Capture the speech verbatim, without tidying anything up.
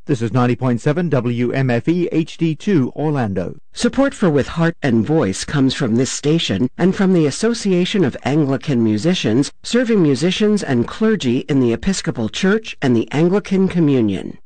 This is ninety point seven W M F E H D two Orlando. Support for With Heart and Voice comes from this station and from the Association of Anglican Musicians, serving musicians and clergy in the Episcopal Church and the Anglican Communion.